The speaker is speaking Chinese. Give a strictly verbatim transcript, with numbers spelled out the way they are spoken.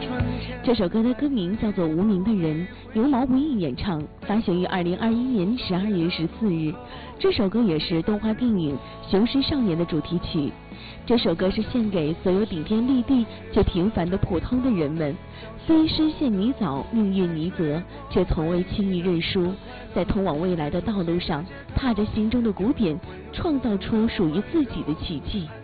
这首歌的歌名叫做《无名的人》，由毛不易演唱，发行于二零二一年十二月十四日。这首歌也是动画电影《雄狮少年》的主题曲。这首歌是献给所有顶天立地却平凡的普通的人们，虽身陷泥沼，命运泥泽，却从未轻易认输，在通往未来的道路上，踏着心中的鼓点，创造出属于自己的奇迹。